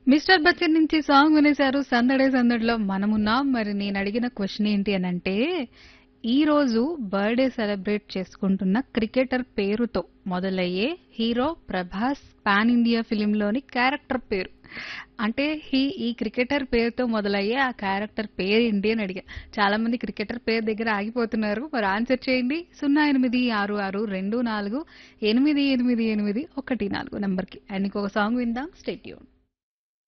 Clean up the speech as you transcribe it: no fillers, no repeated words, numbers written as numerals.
Mister Bachchan నుంచి song వినేశారు సందడే సందడిలో మనమున్నాం. మరి నేను అడిగిన క్వశ్చన్ ఏంటి అనంటే ఈ రోజు బర్త్డే సెలబ్రేట్ చేసుకుంటున్న క్రికెటర్ పేరుతో మొదలయ్యే hero Prabhas pan India ఫిలింలోని character పేరు. అంటే ఈ క్రికెటర్ పేరుతో మొదలయ్యే ఆ క్యారెక్టర్ పేరు ఏంటి అని అడిగా. చాలా మంది క్రికెటర్ పేరు దగ్గర ఆగిపోతున్నారు. మరి ఆన్సర్ చేయండి 0866248814 నంబర్ కి. అండ్ ఇంకొక సాంగ్ విందాం. Stay tune.